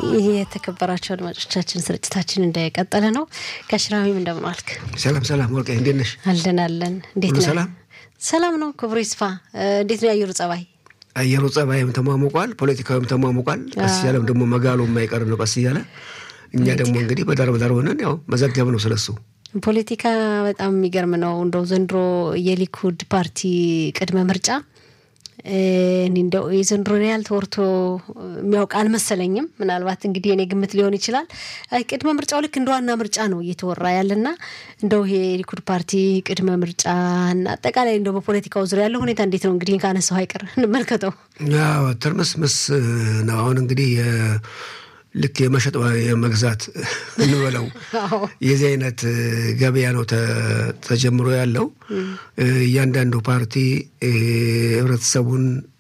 የተከበራችሁ አድማጮቻችን ስርጭታችን እንደቀጠለ ነው ከሽራሚም እንደምናልክ ሰላም ወርቄ እንዴት ነሽ አለን እንዴት ነህ ሰላም ነው ክብሩ ይስፋ እንዴት ነው አየሩ ጸባይም ተማሙቋል ፖለቲካውም ተማሙቋል ቀስ ያለም ደግሞ መጋሉ የማይቀር ነው ቀስ ያለ እኛ ደግሞ እንግዲህ በዳር ሆነን ያው መዘገብ ነው ስለሱ ፖለቲካ በጣም የሚገርም ነው እንደው ዘንድሮ የሊኩድ ፓርቲ ቅድመ ምርጫ እንደው የዘንድሮ ሪያል ተወርቶ የሚያውቅ አልመሰለኝም ምናልባት እንግዲህ እኔ ግምት ሊሆን ይችላል ቅድመ ምርጫው ልክ እንደዋና ምርጫ ነው እየተወራ ያለና እንደው ይሄ ሊኩድ ፓርቲ ቅድመ ምርጫና አጠቃላይ እንደው በፖለቲካው ዙሪያ ያለው ሁኔታ እንዴት ነው እንግዲህ ካነሳው አይቀር እንመልከተው ያው ተርመስመስ ነው አሁን እንግዲህ ልክ የመሸጥ የመግዛት እንበለው የዚህ አይነት ገበያ ነው ተጀምሮ ያለው ያንዳንዱ ፓርቲ ህብረተሰቡን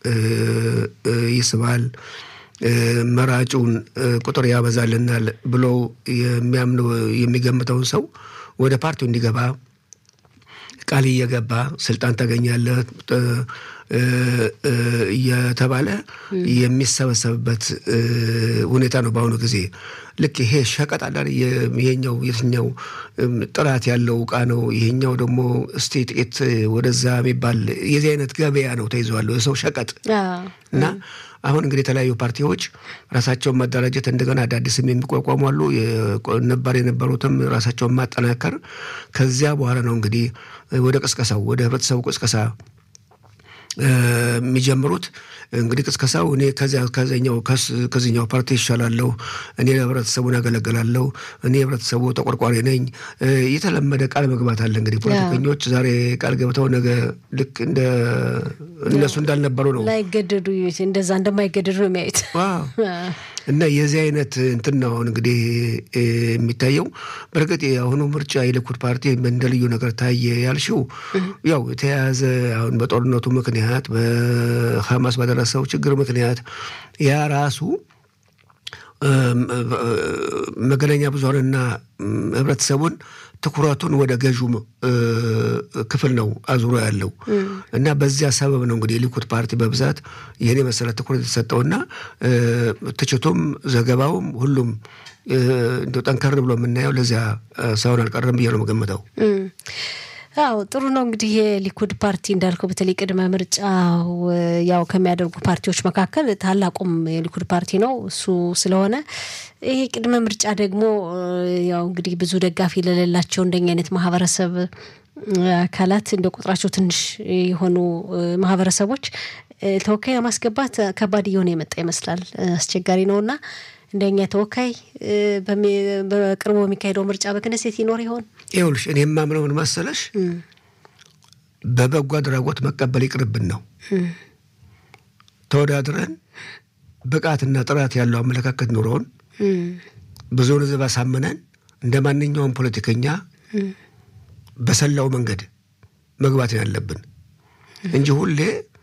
ይስባል መራጩን ቁጥር ያበዛልናል ብሎ የሚያምነው የሚገምተው ሰው ወደ ፓርቲው እንዲገባ ቃል እየገባ ስልጣን ተገኛለህ የተባለ የሚሰበሰብበት ሁኔታ ነው ባሁኑ ጊዜ ልክ ይሄ ሸቀጥ አዳር ይሄኛው የትኛው ጥራት ያለው ዕቃ ነው ይሄኛው ደግሞ ስቴት ወደዛ የሚባል የዚህ አይነት ገበያ ነው ተይዟል የሰው ሸቀጥ እና አሁን እንግዲህ የተለያዩ ፓርቲዎች ራሳቸውን ማደራጀት እንደገና አዳዲስ የሚቋቋሙ አሉ ነበር የነበሩትም ራሳቸውን ማጠናከር ከዚያ በኋላ ነው እንግዲህ ወደ ቅስቀሳው ወደ ህብረተሰቡ ቅስቀሳ የሚጀምሩት እንግዲህ ቅስቀሳው እኔ ከዚህኛው ፓርቲ ይሻላለሁ እኔ ህብረተሰቡን አገለግላለሁ እኔ ህብረተሰቡ ተቆርቋሪ ነኝ የተለመደ ቃል መግባት አለ እንግዲህ ፖለቲከኞች ዛሬ ቃል ገብተው ነገ ልክ እንደ እነሱ እንዳልነበሩ ነው ላይገደዱ እንደዛ እንደማይገደዱ ነው የሚያዩት እና የዚህ አይነት እንትን ነው እንግዲህ የሚታየው በርግጥ አሁኑ ምርጫ የሊኩድ ፓርቲ እንደልዩ ነገር ታየ ያልሽው ያው የተያዘ አሁን በጦርነቱ ምክንያት በሐማስ በደረሰው ችግር ምክንያት ያ ራሱ መገናኛ ብዙሃንና ህብረተሰቡን ትኩረቱን ወደ ገዡ ክፍል ነው አዙሮ ያለው እና በዚያ ሰበብ ነው እንግዲህ ሊኩድ ፓርቲ በብዛት የኔ መሰረት ትኩረት የተሰጠውና ትችቱም ዘገባውም ሁሉም እንደው ጠንከር ብሎ የምናየው ለዚያ ሳይሆን አልቀረም ብዬ ነው የምገምተው አዎ ጥሩ ነው እንግዲህ የሊኩድ ፓርቲ እንዳልከው በተለይ ቅድመ ምርጫው ያው ከሚያደርጉ ፓርቲዎች መካከል ታላቁም የሊኩድ ፓርቲ ነው እሱ ስለሆነ ይሄ ቅድመ ምርጫ ደግሞ ያው እንግዲህ ብዙ ደጋፊ ለሌላቸው እንደኛ አይነት ማህበረሰብ አካላት እንደ ቁጥራቸው ትንሽ የሆኑ ማህበረሰቦች ተወካይ ማስገባት ከባድ የሆነ የመጣ ይመስላል አስቸጋሪ ነውና እንደኛ ተወካይ በቅርቡ የሚካሄደው ምርጫ በክነሴት ይኖር ይሆን ይኸውልሽ እኔ የማምነው ምን መሰለሽ በበጎ አድራጎት መቀበል ይቅርብን ነው ተወዳድረን ብቃትና ጥራት ያለው አመለካከት ኑሮን ብዙውን ህዝብ አሳምነን እንደማንኛውም ፖለቲከኛ በሰላው መንገድ መግባት ያለብን እንጂ ሁሌ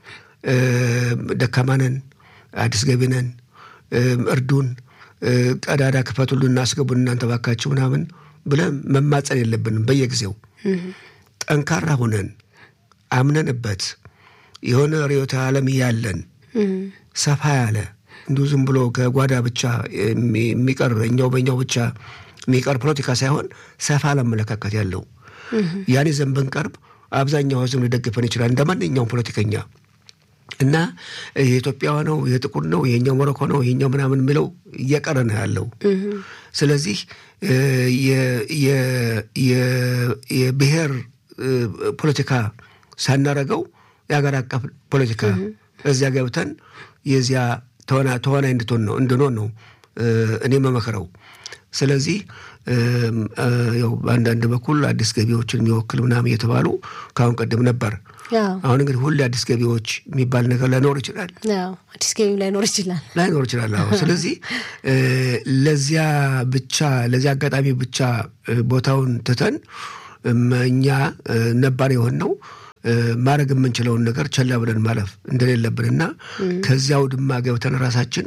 ደካማነን አዲስ ገቢነን እርዱን ቀዳዳ ክፈቱልን እናስገቡን እናንተ ባካችሁ ምናምን ብለን መማጸን የለብንም በየጊዜው ጠንካራ ሆነን አምነንበት የሆነ ርዕዮተ ዓለም ያለን ሰፋ ያለ እንዲሁ ዝም ብሎ ከጓዳ ብቻ የሚቀር በእኛው ብቻ የሚቀር ፖለቲካ ሳይሆን ሰፋ ለመለካከት ያለው ያኔ ዘንበን ቀርብ አብዛኛው ህዝብ ሊደግፈን ይችላል እንደማንኛውም ፖለቲከኛ እና የኢትዮጵያ ነው የጥቁር ነው የኛው ሞሮኮ ነው የኛው ምናምን የሚለው እየቀረነ ያለው ስለዚህ የብሔር ፖለቲካ ሳናረገው የሀገር አቀፍ ፖለቲካ እዚያ ገብተን የዚያ ተዋናይ እንድንሆን ነው እኔ መመክረው ስለዚህ ያው በአንዳንድ በኩል አዲስ ገቢዎችን የሚወክል ምናምን እየተባሉ ካሁን ቀደም ነበር አሁን እንግዲህ ሁሉ አዲስ ገቢዎች የሚባል ነገር ላይኖር ይችላል አዲስ ገቢ ላይኖር ይችላል ስለዚህ ለዚያ አጋጣሚ ብቻ ቦታውን ትተን እኛ ነባር የሆነው ማድረግ የምንችለውን ነገር ቸላ ብለን ማለፍ እንደሌለብንና ከዚያው ድማ ገብተን ራሳችን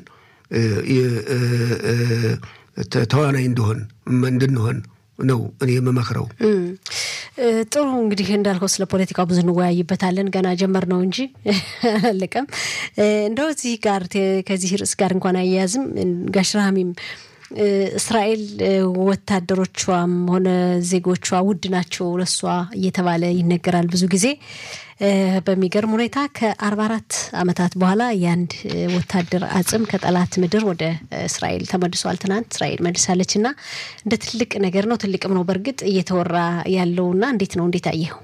ተዋናይ እንድንሆን ነው እኔ የምመክረው ጥሩ እንግዲህ እንዳልከው ስለ ፖለቲካው ብዙ እንወያይበታለን ገና ጀመር ነው እንጂ አለቀም እንደው እዚህ ጋር ከዚህ ርዕስ ጋር እንኳን አያያዝም ጋሽ ረሃሚም እስራኤል ወታደሮቿም ሆነ ዜጎቿ ውድ ናቸው ለሷ እየተባለ ይነገራል ብዙ ጊዜ በሚገርም ሁኔታ ከ44 አመታት በኋላ ያንድ ወታደር አጽም ከጠላት ምድር ወደ እስራኤል ተመልሷል ትናንት እስራኤል መልሳለችና እንደ ትልቅ ነገር ነው ትልቅም ነው በርግጥ እየተወራ ያለውና እንዴት አየው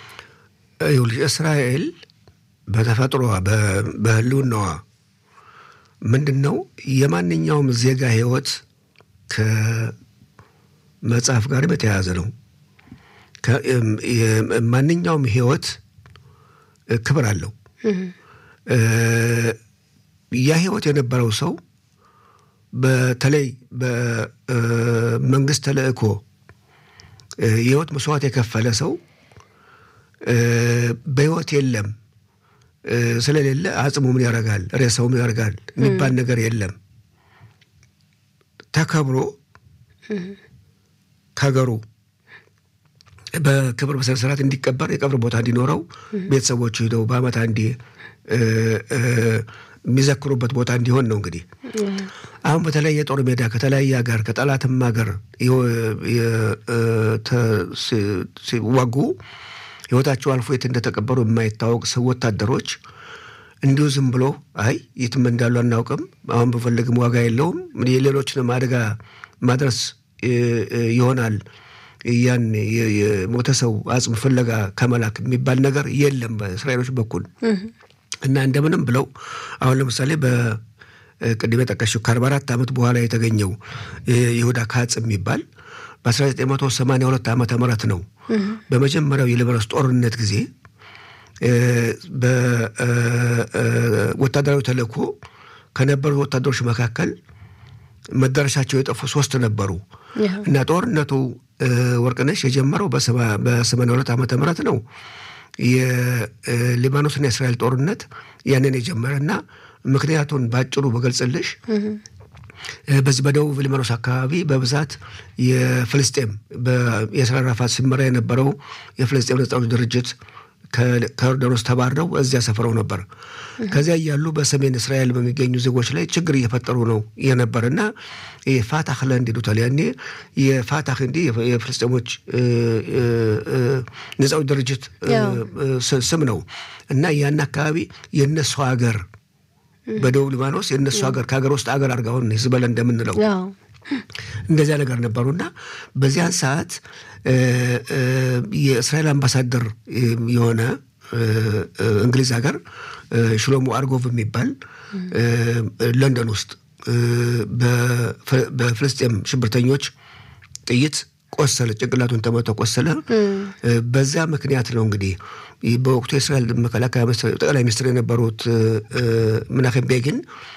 እስራኤል በተፈጥሮዋ በህልውናዋ ምንድነው የማንኛውም ዜጋ ህይወት ከመጽሐፍ ጋር በተያያዘ ነው ማንኛውም ህይወት ክብር አለው ያ ህይወት የነበረው ሰው በተለይ በመንግስት ተልእኮ የህይወት መስዋዕት የከፈለ ሰው በህይወት የለም ስለሌለ አጽሙ ምን ያረጋል ሬሳው ምን ያረጋል የሚባል ነገር የለም ተከብሮ ከገሩ በክብር በሰራት እንዲቀበር የቀብር ቦታ እንዲኖረው ቤተሰቦቹ ሄደው በአመት አንዴ የሚዘክሩበት ቦታ እንዲሆን ነው እንግዲህ አሁን በተለይ የጦር ሜዳ ከተለያየ ሀገር ከጠላትም ሀገር ሲዋጉ ህይወታቸው አልፎ የት እንደተቀበሩ የማይታወቅ ሰው ወታደሮች እንዲሁ ዝም ብሎ አይ የትም እንዳሉ አናውቅም አሁን በፈልግም ዋጋ የለውም ሌሎችንም አደጋ ማድረስ ይሆናል ያን የሞተ ሰው አጽም ፍለጋ ከመላክ የሚባል ነገር የለም በእስራኤሎች በኩል እና እንደምንም ብለው አሁን ለምሳሌ በቅድመ ተጠቀሽው ከ44 አመት በኋላ የተገኘው ይሁዳ ካጽ የሚባል በ1982 ዓመተ ምህረት ነው በመጀመሪያው የሊባኖስ ጦርነት ጊዜ በወታደራዊ ተልእኮ ከነበሩ ወታደሮች መካከል መደረሻቸው የጠፉ 3 ነበሩ እና ጦርነቱ ወርቅነሽ የጀመረው በ82 ዓመተ ምህረት ነው የሊባኖስና የእስራኤል ጦርነት ያንን የጀመረና ምክንያቱን ባጭሩ በገልጽልሽ በዚህ በደቡብ ሊባኖስ አካባቢ በብዛት የፍልስጤም የእስራኤል ራፋት ሲመራ የነበረው የፍልስጤም ነጻ አውጪ ድርጅት ከዮርዳኖስ ተባረው እዚያ ሰፈረው ነበር ከዚያ ያሉ በሰሜን እስራኤል በሚገኙ ዜጎች ላይ ችግር እየፈጠሩ ነው የነበርና የፋታህ ለንድ ይሉታል ያኔ የፋታህ እንዲ የፍልስጤሞች ነጻ አውጪ ድርጅት ስም ነው እና ያን አካባቢ የነሱ ሀገር በደቡብ ሊባኖስ የነሱ ሀገር ከሀገር ውስጥ ሀገር አርጋውን ህዝበለ እንደምንለው እንደዚያ ነገር ነበሩና በዚያን ሰዓት የእስራኤል አምባሳደር የሆነ እንግሊዝ ሀገር ሽሎሞ አርጎቭ የሚባል ለንደን ውስጥ በፍልስጤም ሽብርተኞች ጥይት ቆሰለ ጭንቅላቱን ተመቶ ቆሰለ በዛ ምክንያት ነው እንግዲህ በወቅቱ የእስራኤል መከላከያ ጠቅላይ ሚኒስትር የነበሩት ምናሄም ቤጊን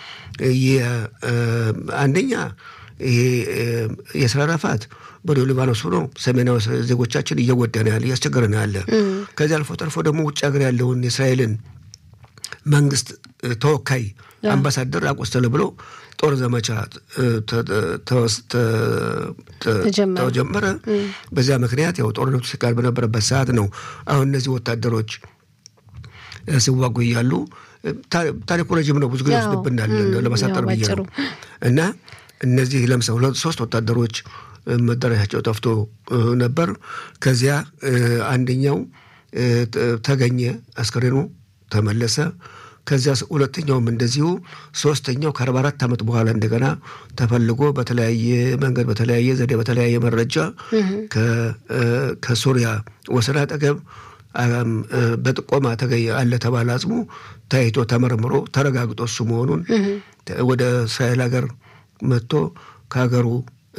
አንደኛ የእስራኤል ራፋት በደቡብ ሊባኖስ ሆኖ ሰሜናዊ ዜጎቻችን እየወደነ ያለ ያስቸገረና ያለ ከዚህ አልፎ ተርፎ ደግሞ ውጭ ሀገር ያለውን የእስራኤልን መንግስት ተወካይ አምባሳደር አቆስተለ ብሎ ጦር ዘመቻ ተጀመረ በዛ ምክንያት ያው ጦርነቱ ሲካሄድ በነበረበት ሰዓት ነው አሁን እነዚህ ወታደሮች ሲዋጉ ያሉ ታሪኩ ረጅም ነው ብዙ ጊዜ ወስደብናል ለማሳጠር ብዬ እና እነዚህ ለምሳሌ 3 ወታደሮች መደረሻቸው ጠፍቶ ነበር ከዚያ አንደኛው ተገኘ አስከሬኑ ተመለሰ ከዚያ ሁለተኛውም እንደዚሁ ሶስተኛው ከ44 አመት በኋላ እንደገና ተፈልጎ በተለያየ መንገድ በተለያየ ዘዴ በተለያየ መረጃ ከሱሪያ ወሰን አጠገብ በጥቆማ ተገኘ አለ ተባለ አጽሙ ታይቶ ተመርምሮ ተረጋግጦ እሱ መሆኑን ወደ እስራኤል ሀገር መጥቶ ከሀገሩ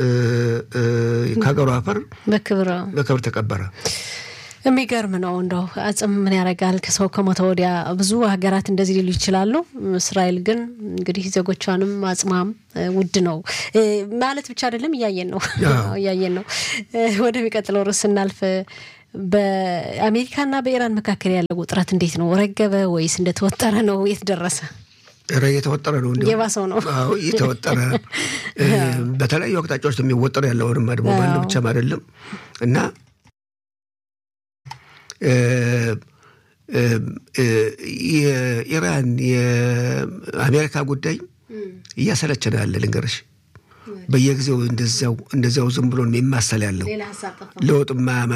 አፈር በክብር ተቀበረ የሚገርም ነው እንደው አጽም ምን ያረጋል ከሰው ከሞተ ወዲያ ብዙ ሀገራት እንደዚህ ሊሉ ይችላሉ እስራኤል ግን እንግዲህ ዜጎቿንም አጽማም ውድ ነው ማለት ብቻ አይደለም ያያየን ነው ወደሚቀጥለው ርዕስ እናልፍ በአሜሪካና በኢራን መካከል ያለው ውጥረት እንዴት ነው ረገበ ወይስ እንደተወጠረ ነው የተደረሰ የተወጠረ ነው እንዴ የባሰው ነው አዎ የተወጠረ በተለያዩ አቅጣጫዎች የሚወጠር ያለውን ማድሞ ባንድ ብቻ አይደለም እና የኢራን የአሜሪካ ጉዳይ እያሰለቸን ያለ ልንገርሽ በየጊዜው እንደዚያው ዝም ብሎ የሚማሰል ያለው ለውጥ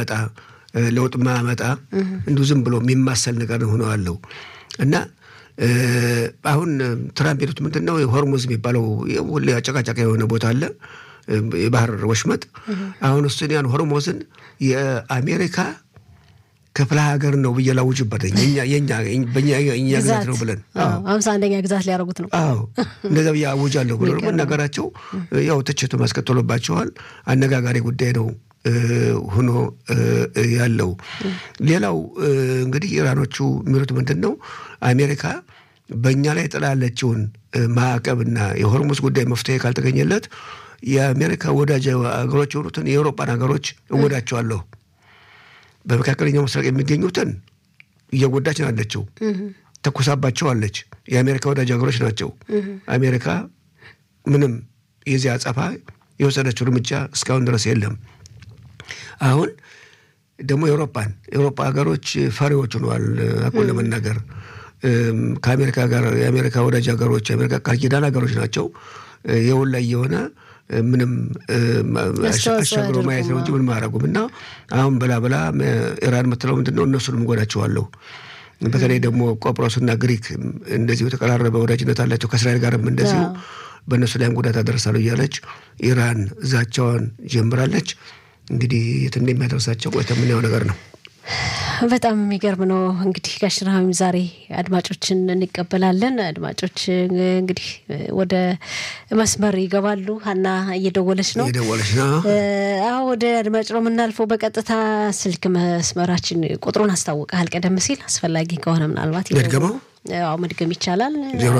ማያመጣ እንዲሁ ዝም ብሎ የሚማሰል ነገር ሆኖ አለው እና አሁን ትራምፕ የሉት ምንድነው ሆርሙዝ የሚባለው ሁሉ አጨቃጫቂ የሆነ ቦታ አለ የባህር ወሽመጥ አሁን እሱን ያን ሆርሙዝን የአሜሪካ ክፍለ ሀገር ነው በየላውጅበት የኛ ግዛት ነው ብለን 51ኛ ግዛት ሊያረጉት ነው እንደዛ ያውጃለሁ ብሎ ነገራቸው ያው ተቸቶ ማስከተሉባቸዋል አነጋጋሪ ጉዳይ ነው ሆኖ ያለው ሌላው እንግዲህ ኢራኖቹ የሚሉት ምንድነው አሜሪካ በእኛ ላይ ጥላለችውን ማዕቀብና የሆርሙዝ ጉዳይ መፍትሄ ካልተገኘለት የአሜሪካ ወዳጅ አገሮች የሆኑትን የአውሮፓን ሀገሮች እወዳቸዋለሁ በመካከለኛው ምስራቅ የሚገኙትን እየጎዳች ናቸው ተኩሳባቸዋለች የአሜሪካ ወዳጅ ሀገሮች ናቸው አሜሪካ ምንም የዚያ አጸፋ የወሰደችው እርምጃ እስካሁን ድረስ የለም አሁን ደግሞ የአውሮፓ ሀገሮች ፈሪዎች ሆነዋል አቆም ለመናገር ከአሜሪካ ጋር የአሜሪካ ወዳጅ ሀገሮች የአሜሪካ ቃል ኪዳን ሀገሮች ናቸው የውላ የሆነ ምንም አሻግሮ ማየት ነው እንጂ ምን ማረጉም እና አሁን በላበላ ኢራን መጥተው ምንድነው እነሱንም ጎዳቸዋለሁ በተለይ ደግሞ ቆጵሮስና ግሪክ እንደዚህ የተቀራረበ ወዳጅነት አላቸው ከእስራኤል ጋርም እንደዚህ በእነሱ ላይም ጉዳት አደረሳለሁ እያለች ኢራን ዛቻዋን ጀምራለች እንግዲህ የት እንደሚያደርሳቸው ወተምኛው ነገር ነው በጣም የሚገርም ነው እንግዲህ ጋሽራም ዛሬ አድማጮችን እንቀበላለን አድማጮች እንግዲህ ወደ መስመር ይገባሉ ሀና እየደወለች ነው ወደ አድማጭ ነው የምናልፈው በቀጥታ ስልክ መስመራችን ቁጥሩን አስተዋውቀሃል ቀደም ሲል አስፈላጊ ከሆነ ምናልባት ይደገመው መድገም ይቻላል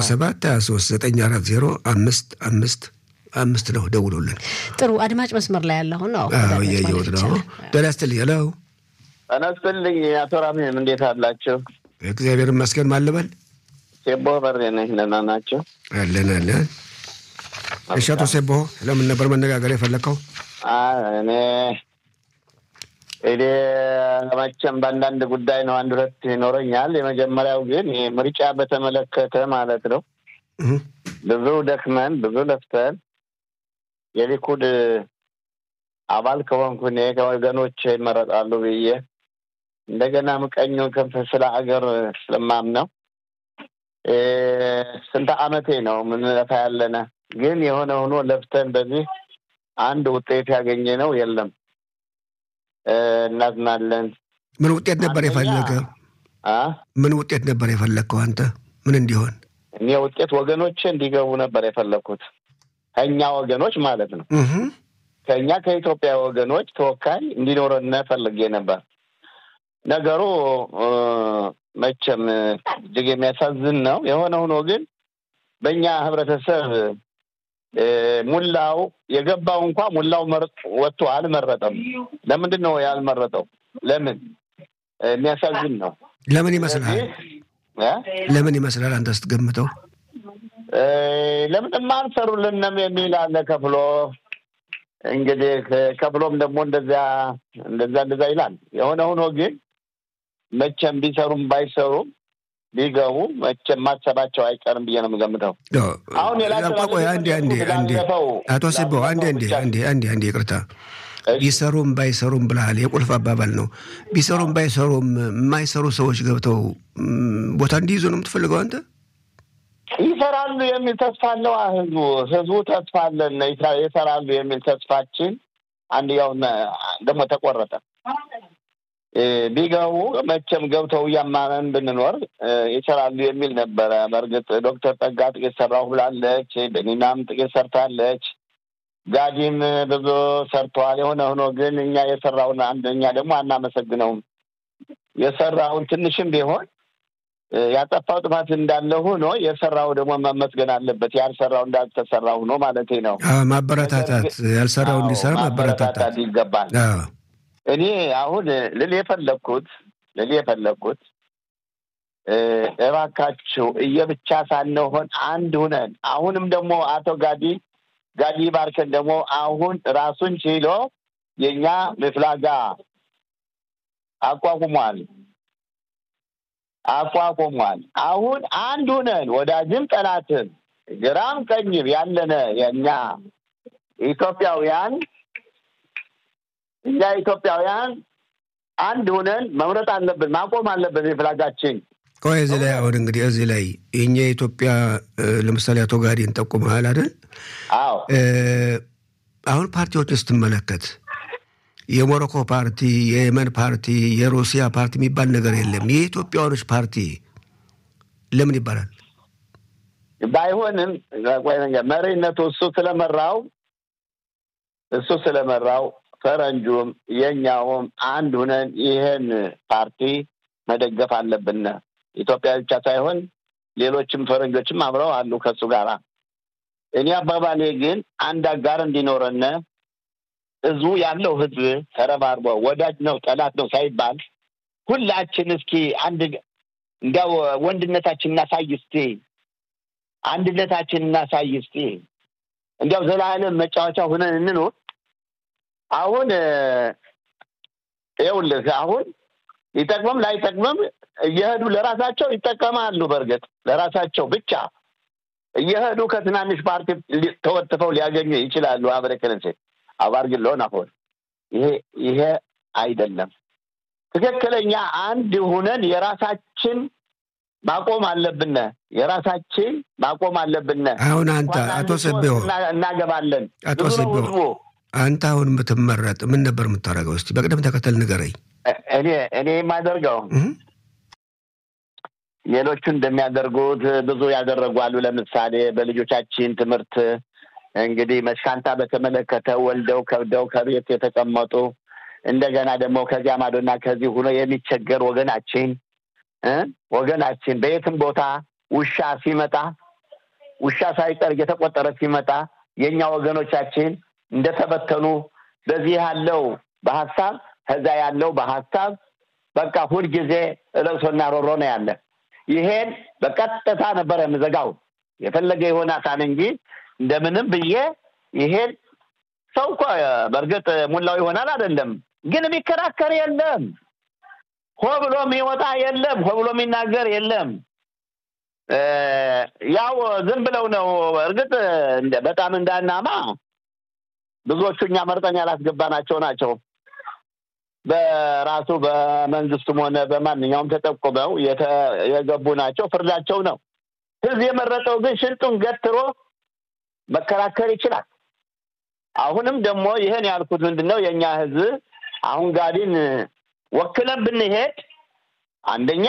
07239355 ነው ደውሉልን ጥሩ አድማጭ መስመር ላይ ያለው ነው ያየው ደላስተል ያለው አናስተልኝ አቶ ራሚም እንዴት አላችሁ እግዚአብሔር ይመስገን ማለበል ሴቦ በረነህ ለናናችሁ አለን እሻቶ ሴቦ ለምን ነበር መነጋገር የፈለከው እኔ ለማቸም ባንዳንድ ጉዳይ ነው አንድ ሁለት ይኖረኛል የመጀመሪያው ግን ምርጫ በተመለከተ ማለት ነው ብዙ ደክመን ብዙ ለፍተን የሊኩድ አባል ከሆንኩኝ ከወገኖች ይመረጣሉ ብዬ እንደገና ምቀኙ ከፍ ስለ ሀገር ስለማምነው ስንት አመቴ ነው ምን ለታ ያለና ግን የሆነ ሆኖ ለፍተን በዚህ አንድ ውጤት ያገኘ ነው የለም እናዝናለን ምን ውጤት ነበር የፈለከው ምን ውጤት ነበር የፈለከው አንተ ምን እንዲሆን እኔ ውጤት ወገኖች እንዲገቡ ነበር የፈለኩት ከኛ ወገኖች ማለት ነው ከኛ ከኢትዮጵያ ወገኖች ተወካይ እንዲኖርና ፈልጌ ነበር ነገሩ መቼም እጅግ የሚያሳዝን ነው የሆነ ሆኖ ግን በእኛ ህብረተሰብ ሙላው የገባው እንኳን ሙላው ወጥቶ አልመረጠም ለምንድን ነው ያልመረጠው ለምን የሚያሳዝን ነው ለምን ይመስላል አንተ ስትገምተው ለምን ማንሰሩልንም የሚል አለ ከፍሎ እንግዲህ ከብሎም ደግሞ እንደዛ ይላል የሆነ ሆኖ ግን መቼም ቢሰሩም ባይሰሩም ቢገቡ መቼም ማሰባቸው አይቀርም ብዬ ነው የምገምተው አሁን አንዴ አቶ ሲቦ አንዴ ይቅርታ ቢሰሩም ባይሰሩም ብለሃል የቁልፍ አባባል ነው ቢሰሩም ባይሰሩም የማይሰሩ ሰዎች ገብተው ቦታ እንዲይዙ ነው የምትፈልገው አንተ ይሰራሉ የሚል ተስፋ አለው ህዝቡ ተስፋ አለን ይሰራሉ የሚል ተስፋችን አንድ ያው ደግሞ ተቆረጠ ቢገቡ መቼም ገብተው ያማረን ብንኖር ይሰራሉ የሚል ነበር በርግጥ ዶክተር ጠጋጥ የሰራው ብላለች በኒናም ጥቂት ሰርታለች ጋዲም ብዙ ሰርቷል የሆነ ሆኖ ግን እኛ የሰራውን አንደኛ ደግሞ አናመሰግነውም የሰራውን ትንሽም ቢሆን ያጠፋው ጥፋት እንዳለ ሆኖ የሰራው ደግሞ መመስገን አለበት ያልሰራው እንዳልተሰራው ሆኖ ማለት ነው ማበረታታት ያልሰራው እንዲሰራ ማበረታታት ይገባል እኔ አሁን ለሊ የፈለኩት እባካችሁ እየብቻ ሳንሆን አንድ ሆነን አሁንም ደግሞ አቶ ጋዲ ባርከን ደግሞ አሁን ራሱን ችሎ የኛ መፍላጋ አቋቁሟል። አሁን አንድ ሆነን ወዳጅም ጠላትም ግራም ቀኝም ያለነ የኛ ኢትዮጵያውያን አንድ ሆነን መምረጥ አለብን፣ ማቆም አለብን የፍላጋችን። ቆይ እዚህ ላይ አሁን እንግዲህ እዚህ ላይ የኛ ኢትዮጵያ ለምሳሌ አቶ ጋዲን ጠቁመሃል አይደል? አዎ። አሁን ፓርቲዎች ስትመለከት የሞሮኮ ፓርቲ፣ የየመን ፓርቲ፣ የሩሲያ ፓርቲ የሚባል ነገር የለም። የኢትዮጵያውያኖች ፓርቲ ለምን ይባላል? ባይሆንም መሪነቱ እሱ ስለመራው ፈረንጁም የኛውም አንድ ሆነን ይሄን ፓርቲ መደገፍ አለብን። ኢትዮጵያ ብቻ ሳይሆን ሌሎችም ፈረንጆችም አብረው አሉ ከሱ ጋራ። እኔ አባባሌ ግን አንድ አጋር እንዲኖረን እዙ ያለው ህዝብ ተረባርቦ ወዳጅ ነው ጠላት ነው ሳይባል ሁላችን እስኪ አንድ እንደው ወንድነታችን እናሳይ እስቲ፣ አንድነታችን እናሳይ እስቲ፣ እንደው ዘላለም መጫወቻ ሆነን እንኖር። አሁን ይኸውልህ አሁን ይጠቅመም ላይጠቅመም እየሄዱ ለራሳቸው ይጠቀማሉ። በእርግጥ ለራሳቸው ብቻ እየሄዱ ከትናንሽ ፓርቲ ተወጥፈው ሊያገኙ ይችላሉ። አብረከለንሴ አባርግሎን አሁን ይሄ አይደለም ትክክለኛ። አንድ ሆነን የራሳችን ማቆም አለብን። አሁን አንተ አቶ ሰቤው እናገባለን። አቶ ሰቤው አንተ አሁን የምትመረጥ ምን ነበር የምታደርገው? እስቲ በቅደም ተከተል ንገረኝ። እኔ የማደርገው ሌሎቹ እንደሚያደርጉት ብዙ ያደረጓሉ። ለምሳሌ በልጆቻችን ትምህርት እንግዲህ መስካንታ በተመለከተ ወልደው ከብደው ከቤት የተቀመጡ እንደገና ደግሞ ከዚያ ማዶና ከዚህ ሆኖ የሚቸገር ወገናችን በየትም ቦታ ውሻ ሳይቀር እየተቆጠረ ሲመጣ የኛ ወገኖቻችን እንደተበተኑ በዚህ ያለው በሐሳብ ከዛ ያለው በሐሳብ በቃ ሁሉ ጊዜ ለቅሶና ሮሮ ነው ያለ። ይሄን በቀጥታ ነበር የምዘጋው የፈለገ ይሆናታን እንጂ እንደምንም ብዬ ይሄን ሰው እኮ በእርግጥ ሙላው ይሆናል አይደለም፣ ግን የሚከራከር የለም፣ ሆ ብሎ የሚወጣ የለም፣ ሆ ብሎ የሚናገር የለም። ያው ዝም ብለው ነው። እርግጥ በጣም እንዳናማ ብዙዎቹ እኛ መርጠን ያላስገባናቸው ናቸው። በራሱ በመንግስቱም ሆነ በማንኛውም ተጠቁመው የገቡ ናቸው። ፍርዳቸው ነው። ህዝብ የመረጠው ግን ሽንጡን ገትሮ መከራከር ይችላል። አሁንም ደግሞ ይሄን ያልኩት ምንድነው የኛ ህዝብ አሁን ጋዲን ወክለን ብንሄድ አንደኛ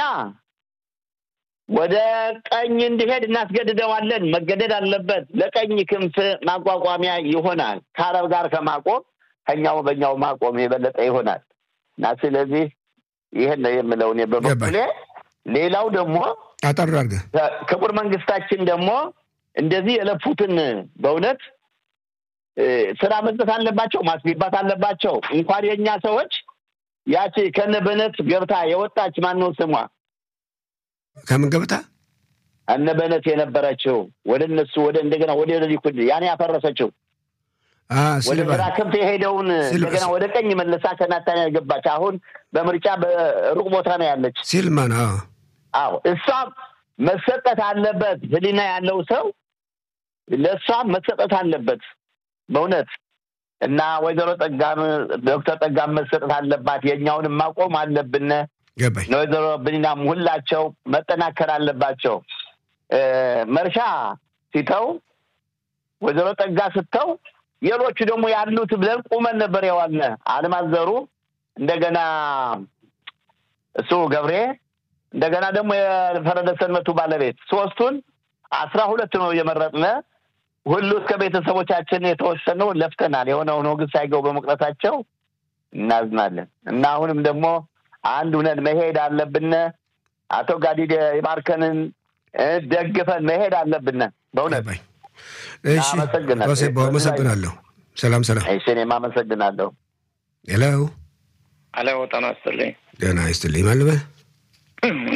ወደ ቀኝ እንዲሄድ እናስገድደዋለን። መገደድ አለበት። ለቀኝ ክንፍ ማቋቋሚያ ይሆናል። ከአረብ ጋር ከማቆም በእኛው ማቆም የበለጠ ይሆናል እና ስለዚህ ይሄን ነው የምለው እኔ በበኩሌ። ሌላው ደግሞ አጠራርገ ክቡር መንግስታችን ደግሞ እንደዚህ የለፉትን በእውነት ስራ መስጠት አለባቸው፣ ማስቢባት አለባቸው። እንኳን የኛ ሰዎች ያቺ ከነበነት ገብታ የወጣች ማነው ስሟ? ከምን ገብታ እነበነት የነበረችው ወደ እነሱ እንደገና ወደ ሊኩድ ያኔ ያፈረሰችው ወደ ግራ ክንፍ የሄደውን እንደገና ወደ ቀኝ መለሳ ከናታንያ ገባች። አሁን በምርጫ በሩቅ ቦታ ነው ያለች ሲልማን። አዎ እሷ መሰጠት አለበት። ህሊና ያለው ሰው ለሷ መሰጠት አለበት በእውነት እና ወይዘሮ ጠጋም ዶክተር ጠጋም መሰጠት አለባት። የኛውን ማቆም አለብን። ገባኝ። ወይዘሮ ብኒናም ሁላቸው መጠናከር አለባቸው። መርሻ ሲተው ወይዘሮ ጠጋ ስተው የሎቹ ደግሞ ያሉት ብለን ቁመን ነበር ያዋልነ አለማዘሩ እንደገና እሱ ገብሬ እንደገና ደግሞ የፈረደሰን መቱ ባለቤት ሶስቱን 12 ነው የመረጥነ። ሁሉ ከቤተሰቦቻችን የተወሰነው ለፍተናል። የሆነው ነው ግን ሳይገው በመቅረታቸው እናዝናለን እና አሁንም ደግሞ አንድ ሆነን መሄድ አለብን። አቶ ጋዲድ ይባርከንን ደግፈን መሄድ አለብን በእውነት። እሺ አመሰግናለሁ። ሰላም። እሺ እኔም አመሰግናለሁ። ሄሎ ጤና ይስጥልኝ። ጤና ይስጥልኝ። ማን ልበል?